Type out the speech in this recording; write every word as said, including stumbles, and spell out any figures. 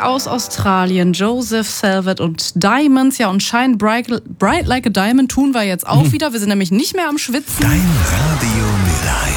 aus Australien, Joseph Salvat und Diamonds. Ja, und Shine Bright, bright Like a Diamond tun wir jetzt auch wieder. Wir sind nämlich nicht mehr am Schwitzen. Dein Radio